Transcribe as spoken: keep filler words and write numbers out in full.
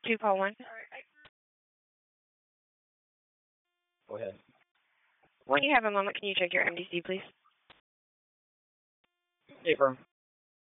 two, call one. Go ahead. When you have a moment, can you check your M D C, please? Hey, firm.